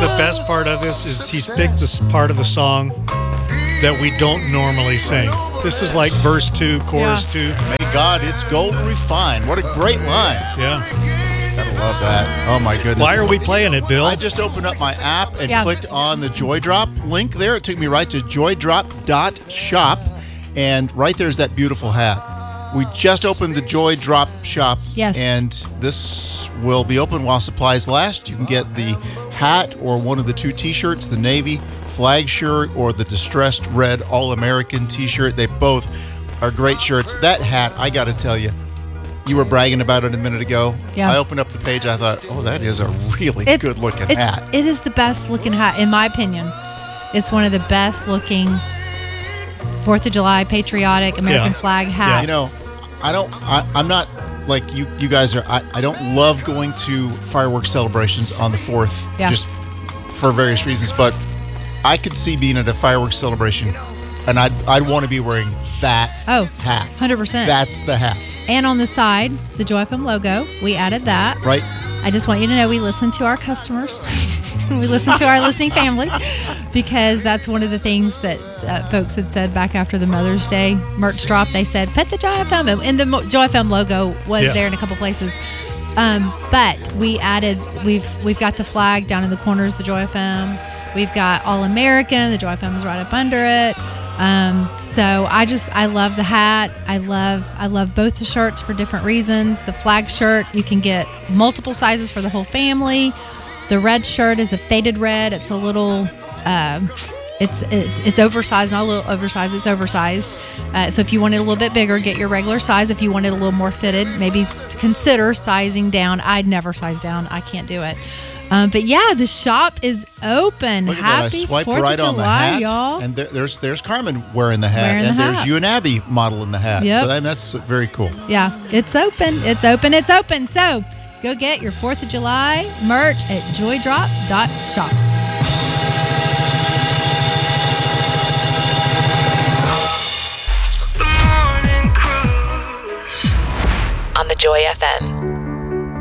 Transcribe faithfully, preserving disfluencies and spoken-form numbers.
the best part of this is he's picked this part of the song that we don't normally sing. This is like verse two, chorus Yeah. two. May God, it's gold refined. What a great line. Yeah. Gotta love that. Oh my goodness. Why are we playing it, Bill? I just opened up my app and Yeah. clicked on the Joy Drop link there. It took me right to joy drop dot shop, and right there's that beautiful hat. We just opened the Joy Drop shop, Yes. and this will be open while supplies last. You can get the hat or one of the two T-shirts, the Navy flag shirt or the distressed red All-American T-shirt. They both are great shirts. That hat, I got to tell you, you were bragging about it a minute ago. Yeah. I opened up the page. I thought, oh, that is a really It's- good-looking it's, hat. It is the best looking hat, in my opinion. It's one of the best looking Fourth of July patriotic American Yeah. flag hats. You know, I don't. I, I'm not like you. You guys are. I, I don't love going to fireworks celebrations on the fourth, Yeah. just for various reasons. But I could see being at a fireworks celebration, and I'd I'd want to be wearing that Oh, hat. one hundred percent. That's the hat, And on the side, the Joy F M logo. We added that. right? I just want you to know we listen to our customers. We listen to our listening family, because that's one of the things that uh, folks had said back after the Mother's Day merch drop. They said, put the Joy F M. And the Mo- Joy F M logo was Yeah. there in a couple places. Um, but we added, we've we've got the flag down in the corners, the Joy F M. We've got All American. The Joy F M is right up under it. Um, so I just, I love the hat. I love, I love both the shirts for different reasons. The flag shirt, you can get multiple sizes for the whole family. The red shirt is a faded red. It's a little, uh, it's, it's, it's oversized, not a little oversized, it's oversized. Uh, so if you want it a little bit bigger, get your regular size. If you want it a little more fitted, maybe consider sizing down. I'd never size down. I can't do it. Um, but yeah, the shop is open. Look at Happy that. I swiped fourth right of on the July, hat, y'all. and there, there's there's Carmen wearing the hat, Wearing the and there's hat. you and Abby modeling the hat. Yep. So that, that's very cool. Yeah, it's open. It's open. It's open. So go get your fourth of July merch at joy drop dot shop. The morning cruise on the Joy F M.